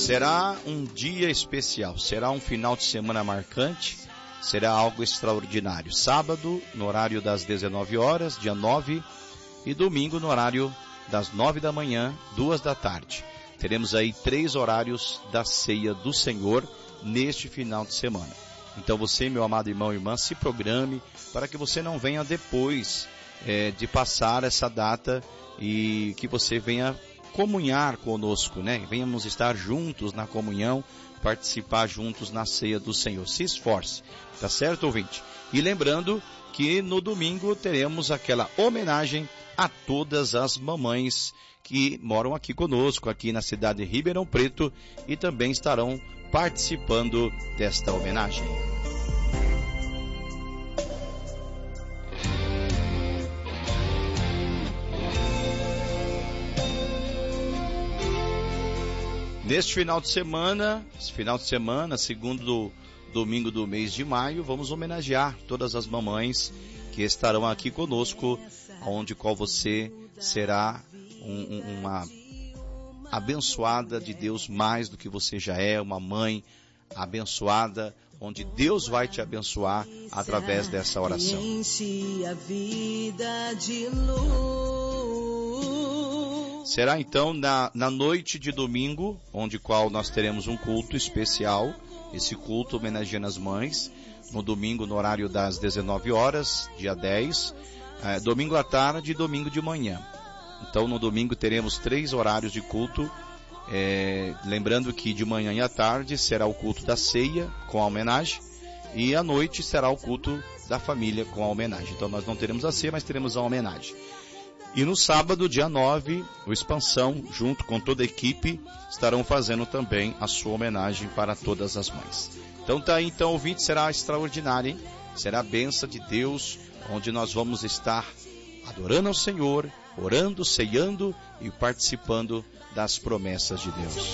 Será um dia especial, será um final de semana marcante, será algo extraordinário. Sábado, no horário das 19 horas, dia 9, e domingo, no horário das 9 da manhã, 2 da tarde. Teremos aí 3 horários da ceia do Senhor neste final de semana. Então você, meu amado irmão e irmã, se programe para que você não venha depois de passar essa data e que você venha comunhar conosco, né? Venhamos estar juntos na comunhão, participar juntos na ceia do Senhor. Se esforce, tá certo, ouvinte? E lembrando que no domingo teremos aquela homenagem a todas as mamães que moram aqui conosco, aqui na cidade de Ribeirão Preto, e também estarão participando desta homenagem. Neste final de semana, segundo domingo do mês de maio, vamos homenagear todas as mamães que estarão aqui conosco, onde qual você será uma abençoada de Deus mais do que você já é, uma mãe abençoada, onde Deus vai te abençoar através dessa oração. Enche a vida de luz. Será então na noite de domingo, onde qual nós teremos um culto especial, esse culto homenageando as mães, no domingo no horário das 19 horas, dia 10, domingo à tarde e domingo de manhã. Então no domingo teremos 3 horários de culto, lembrando que de manhã e à tarde será o culto da ceia com a homenagem, e à noite será o culto da família com a homenagem. Então nós não teremos a ceia, mas teremos a homenagem. E no sábado, dia 9, o Expansão, junto com toda a equipe, estarão fazendo também a sua homenagem para todas as mães. Então tá aí, então, ouvinte, será extraordinário, hein? Será a bênção de Deus, onde nós vamos estar adorando ao Senhor, orando, ceiando e participando das promessas de Deus.